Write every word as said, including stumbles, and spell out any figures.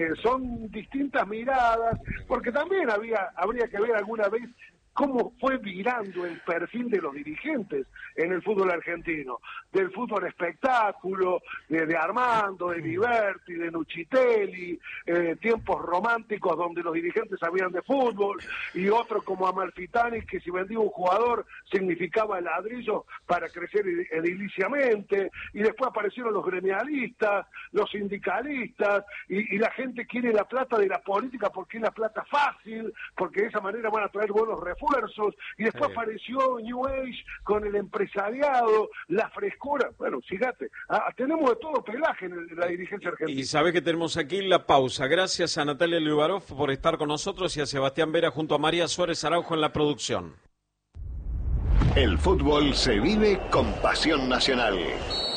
Son distintas miradas, porque también había habría que ver alguna vez cómo fue virando el perfil de los dirigentes en el fútbol argentino, del fútbol espectáculo, de, de Armando, de Liberti, de Nucitelli, eh, tiempos románticos donde los dirigentes sabían de fútbol, y otros como Amalfitani, que si vendía un jugador significaba ladrillo para crecer ediliciamente, y después aparecieron los gremialistas, los sindicalistas, y, y la gente quiere la plata de la política porque es la plata fácil, porque de esa manera van a traer buenos refuerzos, y después sí. apareció New Age con el empresariado, la frescura. Bueno, fíjate, ah, tenemos de todo pelaje en, el, en la dirigencia argentina. Y sabe que tenemos aquí la pausa. Gracias a Natalia Liubarov por estar con nosotros y a Sebastián Vera junto a María Suárez Araujo en la producción. El fútbol se vive con pasión nacional.